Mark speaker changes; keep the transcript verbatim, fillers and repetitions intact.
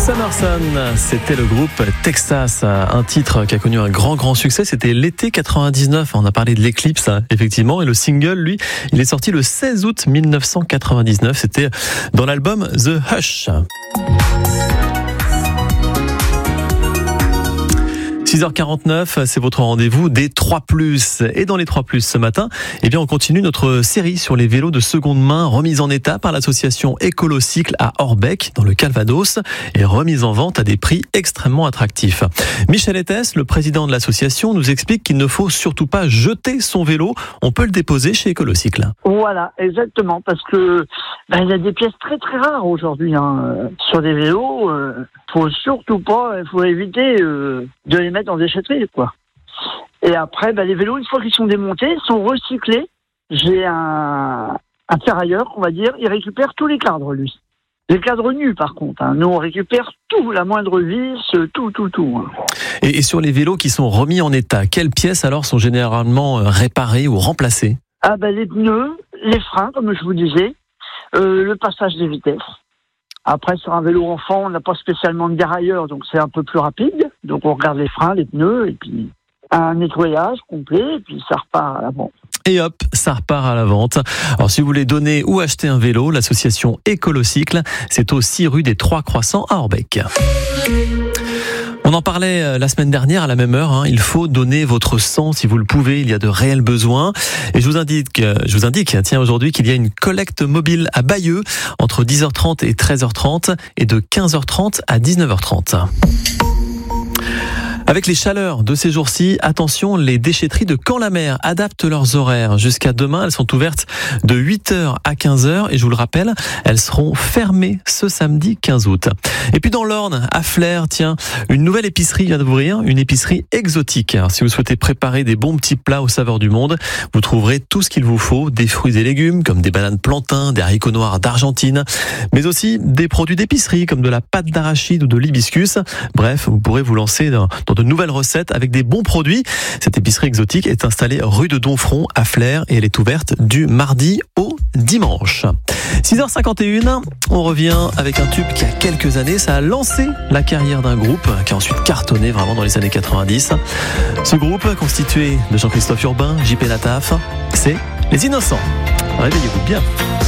Speaker 1: Summerson, c'était le groupe Texas, un titre qui a connu un grand grand succès, c'était l'été quatre-vingt-dix-neuf, on a parlé de l'éclipse effectivement, et le single lui, il est sorti le seize août mille neuf cent quatre-vingt-dix-neuf, c'était dans l'album The Hush. six heures quarante-neuf, c'est votre rendez-vous des trois plus. Et dans les trois plus ce matin, eh bien, on continue notre série sur les vélos de seconde main remis en état par l'association Écolocycle à Orbec, dans le Calvados, et remis en vente à des prix extrêmement attractifs. Michel Ettes, le président de l'association, nous explique qu'il ne faut surtout pas jeter son vélo. On peut le déposer chez Écolocycle.
Speaker 2: Voilà, exactement, parce que ben, il y a des pièces très très rares aujourd'hui hein, sur des vélos. Euh, faut surtout pas, il faut éviter euh, de les mettre en déchetterie, quoi. Et après, ben, les vélos, une fois qu'ils sont démontés, sont recyclés. J'ai un, un ferrailleur, on va dire, il récupère tous les cadres, lui. Les cadres nus, par contre. Hein. Nous, on récupère tout, la moindre vis, tout, tout, tout. Hein.
Speaker 1: Et, et sur les vélos qui sont remis en état, quelles pièces alors sont généralement réparées ou remplacées ?
Speaker 2: Ah ben, les pneus, les freins, comme je vous disais, euh, le passage des vitesses. Après, sur un vélo enfant, on n'a pas spécialement de dérailleur, donc c'est un peu plus rapide. Donc on regarde les freins, les pneus, et puis un nettoyage complet, et puis ça repart à la vente.
Speaker 1: Et hop, ça repart à la vente. Alors si vous voulez donner ou acheter un vélo, l'association Écolocycle, c'est au six rue des Trois Croissants à Orbec. On en parlait la semaine dernière à la même heure, hein. Il faut donner votre sang si vous le pouvez, il y a de réels besoins. Et je vous indique, je vous indique tiens, aujourd'hui qu'il y a une collecte mobile à Bayeux entre dix heures trente et treize heures trente et de quinze heures trente à dix-neuf heures trente. Avec les chaleurs de ces jours-ci, attention, les déchetteries de Camp-la-Mer adaptent leurs horaires. Jusqu'à demain, elles sont ouvertes de huit heures à quinze heures et je vous le rappelle, elles seront fermées ce samedi quinze août. Et puis dans l'Orne, à Flers, tiens, une nouvelle épicerie vient d'ouvrir, une épicerie exotique. Alors, si vous souhaitez préparer des bons petits plats aux saveurs du monde, vous trouverez tout ce qu'il vous faut, des fruits et légumes comme des bananes plantains, des haricots noirs d'Argentine, mais aussi des produits d'épicerie comme de la pâte d'arachide ou de l'hibiscus. Bref, vous pourrez vous lancer dans, dans de nouvelles recettes avec des bons produits. Cette épicerie exotique est installée rue de Donfront à Flers et elle est ouverte du mardi au dimanche. six heures cinquante et une, on revient avec un tube qui a quelques années, ça a lancé la carrière d'un groupe qui a ensuite cartonné vraiment dans les années quatre-vingt-dix. Ce groupe constitué de Jean-Christophe Urbain, J P Lataf, c'est Les Innocents. Réveillez-vous bien.